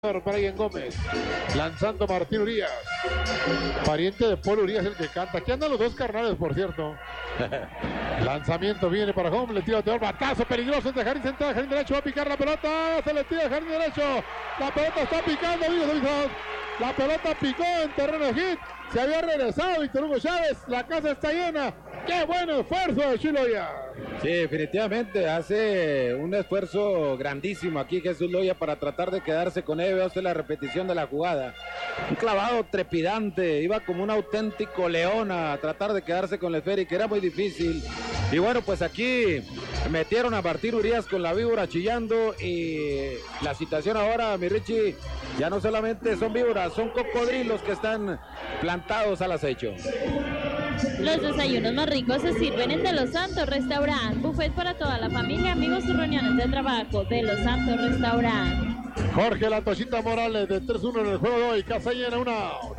Brian Gómez, lanzando Martín Urias, pariente de Paul Urias, el que canta. Aquí andan los dos carnales, por cierto. Lanzamiento viene para Home, le tira a Teor, batazo peligroso entre Jardín central, Jardín derecho, va a picar la pelota, se le tira a Jardín derecho, la pelota está picando, amigos. La pelota picó en terreno de hit, se había regresado Víctor Hugo Chávez, la casa está llena. ¡Qué buen esfuerzo de Chuy Loya! Sí, definitivamente hace un esfuerzo grandísimo aquí Jesús Loya para tratar de quedarse con él. Vea usted la repetición de la jugada. Un clavado trepidante, iba como un auténtico león a tratar de quedarse con la esférica, era muy difícil. Y bueno, pues aquí metieron a Martín Urias con la víbora chillando y la situación ahora, mi Richie, ya no solamente son víboras, son cocodrilos que están plantados al acecho. Los desayunos más ricos se sirven en De Los Santos Restaurant. Buffet para toda la familia, amigos y reuniones de trabajo. De Los Santos Restaurant. Jorge La Tochita Morales de 3-1 en el juego de hoy. Casa llena, una out.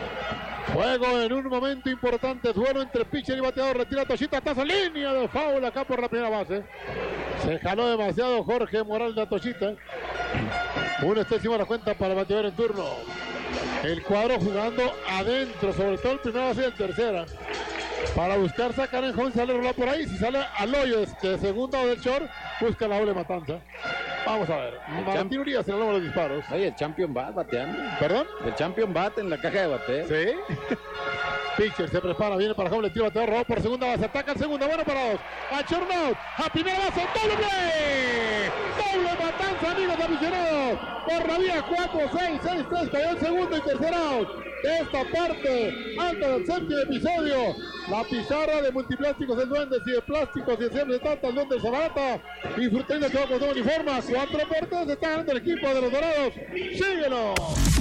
Juego en un momento importante. Duelo entre pitcher y bateador. Retira Tochita. Tazo, línea de foul acá por la primera base. Se jaló demasiado Jorge Morales de Tochita. Una décima la cuenta para el bateador en turno. El cuadro jugando adentro, sobre todo el primera base y el tercera. Para buscar sacar en home, sale rolar por ahí. Si sale al hoyo de segunda o del short, busca la doble matanza. Vamos a ver. Martín Urias en el número de disparos. Oye, el Champion Bat bateando. ¿Perdón? El Champion Bat en la caja de bateo. Sí. Pitcher se prepara, viene para home, le tira bateador, robó por segunda base, ataca el segundo, bueno para dos. A Chornaut, a primera base, doble play. Doble matanza, amigos aficionados. Por la vía 4-6-6-3, cayó el segundo y tercer out. De esta parte alta del séptimo episodio. La pizarra de Multiplásticos El Duendes y de Plásticos y de siempre tanta el Duende de Zabalata. Disfrutando que va con todo uniforme. 4 por 3 está ganando el equipo de los Dorados. ¡Síguelo!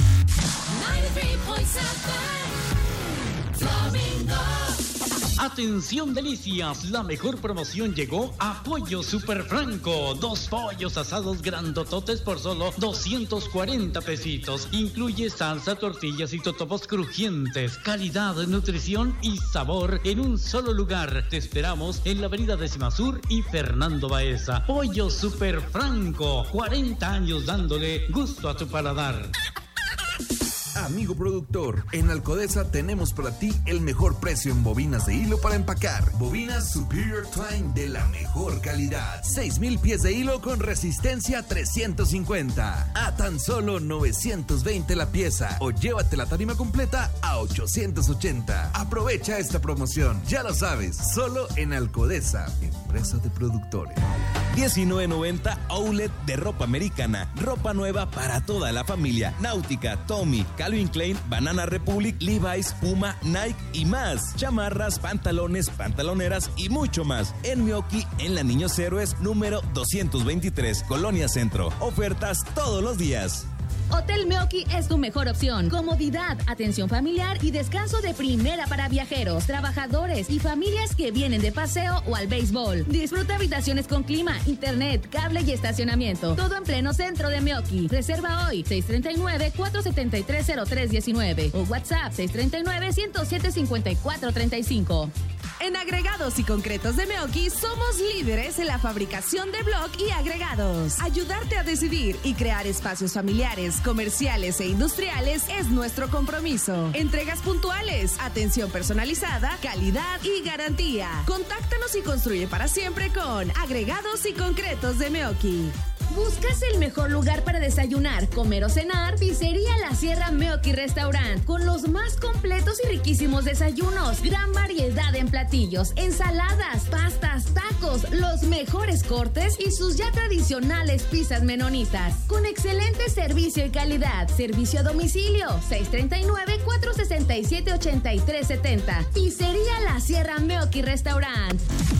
93.7 Flamingo. Atención delicias, la mejor promoción llegó a Pollo Super Franco. 2 pollos asados grandototes por solo 240 pesitos. Incluye salsa, tortillas y totopos crujientes. Calidad, nutrición y sabor en un solo lugar. Te esperamos en la avenida Décima Sur y Fernando Baeza. Pollo Super Franco, 40 años dándole gusto a tu paladar. Amigo productor, en Alcodesa tenemos para ti el mejor precio en bobinas de hilo para empacar. Bobinas Superior Twine de la mejor calidad. 6,000 pies de hilo con resistencia 350. A tan solo 920 la pieza. O llévate la tarima completa a 880. Aprovecha esta promoción. Ya lo sabes, solo en Alcodesa, empresa de productores. 19.90 Outlet de ropa americana. Ropa nueva para toda la familia. Náutica, Tommy, Calvin Klein, Banana Republic, Levi's, Puma, Nike y más. Chamarras, pantalones, pantaloneras y mucho más. En Mioki, en la Niños Héroes, número 223, Colonia Centro. Ofertas todos los días. Hotel Mioki es tu mejor opción. Comodidad, atención familiar y descanso de primera para viajeros, trabajadores y familias que vienen de paseo o al béisbol. Disfruta habitaciones con clima, internet, cable y estacionamiento. Todo en pleno centro de Mioki. Reserva hoy 639-473-0319 o WhatsApp 639-107-5435. En Agregados y Concretos de Mioki somos líderes en la fabricación de bloc y agregados. Ayudarte a decidir y crear espacios familiares, comerciales e industriales es nuestro compromiso. Entregas puntuales, atención personalizada, calidad y garantía. Contáctanos y construye para siempre con Agregados y Concretos de Mioki. ¿Buscas el mejor lugar para desayunar, comer o cenar? Pizzería La Sierra Mioki Restaurant, con los más completos y riquísimos desayunos, gran variedad en platillos, ensaladas, pastas, tacos, los mejores cortes y sus ya tradicionales pizzas menonitas, con excelente servicio y calidad. Servicio a domicilio, 639-467-8370. Pizzería La Sierra Mioki Restaurant.